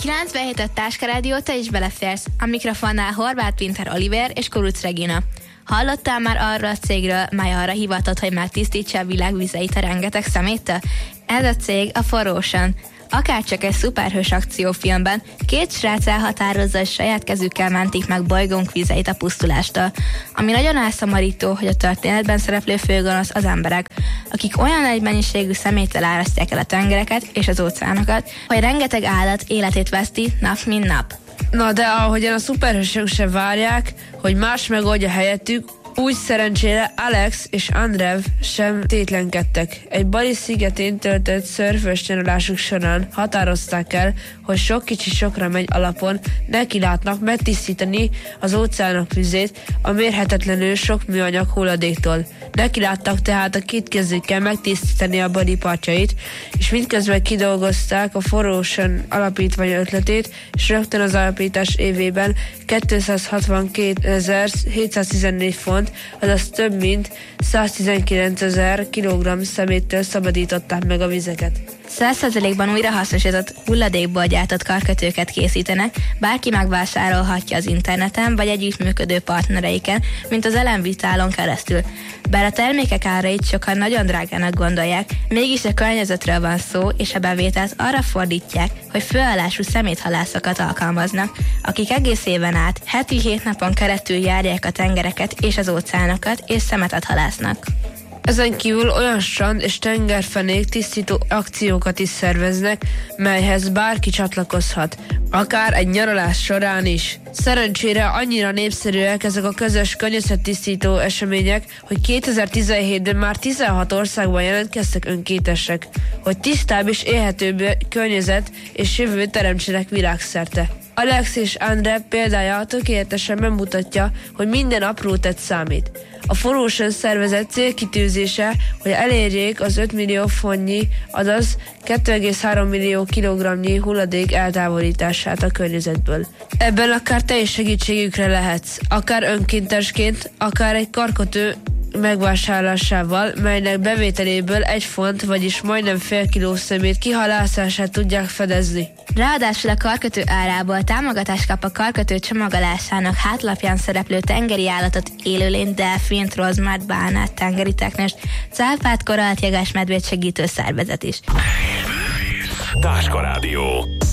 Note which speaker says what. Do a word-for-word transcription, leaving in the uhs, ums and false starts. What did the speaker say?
Speaker 1: kilencvenhét Táska Rádió, te is beleférsz. A mikrofonnál Horváth Pinter Oliver és Kuruc Regina. Hallottál már arra a cégről, mely arra hivatott, hogy megtisztítsa a világ vizeit a rengeteg szeméttől? Ez a cég a For Ocean. Akárcsak egy szuperhős akciófilmben, két srác elhatározza, hogy saját kezükkel mentik meg bolygónk vizeit a pusztulástól. Ami nagyon elszomorító, hogy a történetben szereplő főgonosz az emberek, akik olyan nagy mennyiségű szeméttel árasztják el a tengereket és az óceánokat, hogy rengeteg állat életét veszti nap mint nap.
Speaker 2: Na de ahogyan a szuperhősök se várják, hogy más megoldja helyettük, úgy szerencsére Alex és Andrew sem tétlenkedtek. Egy Bali szigetén töltött szörfös nyaralásuk során határozták el, hogy sok kicsi sokra megy alapon nekilátnak megtisztítani az óceánok vizét a mérhetetlenül sok műanyag hulladéktól. Nekiláttak tehát a két kezükkel megtisztítani a Bali partjait, és mindközben kidolgozták a For Ocean alapítvány ötletét, és rögtön az alapítás évében kétszázhatvankétezer-hétszáztizennégy font, azaz több mint száztizenkilencezer kilogramm szeméttől szabadították meg a vizeket.
Speaker 1: száz százalékban újrahasznosított hulladékból gyártott karkötőket készítenek, bárki megvásárolhatja az interneten vagy együttműködő partnereiken, mint az Elem-Vitálon keresztül. Bár a termékek árait sokan nagyon drágának gondolják, mégis a környezetről van szó, és a bevételt arra fordítják, hogy főállású szeméthalászokat alkalmaznak, akik egész éven át, heti hét napon keresztül járják a tengereket és az óceánokat, és szemetet halásznak.
Speaker 2: Ezen kívül olyan strand és tengerfenék tisztító akciókat is szerveznek, melyhez bárki csatlakozhat, akár egy nyaralás során is. Szerencsére annyira népszerűek ezek a közös környezettisztító események, hogy kétezer-tizenhétben már tizenhat országban jelentkeztek önkéntesek, hogy tisztább és élhetőbb környezet és jövőt teremtsenek világszerte. Alex és Andre példája tökéletesen megmutatja, hogy minden apró tett számít. A For Ocean szervezet célkitűzése, hogy elérjék az öt millió fontnyi, azaz két egész három millió kilogramnyi hulladék eltávolítását a környezetből. Ebben akár te is segítségükre lehetsz, akár önkéntesként, akár egy karkötő megvásárlásával, melynek bevételéből egy font, vagyis majdnem fél kiló szemét kihalászását tudják fedezni.
Speaker 1: Ráadásul a karkötő árából támogatást kap a karkötő csomagolásának hátlapján szereplő tengeri állatot, élőlényt, delfint, rozmát, bálnát, tengeri teknőst, cápát, korallt, jegesmedvét segítő szervezet is.
Speaker 3: Táska Rádió.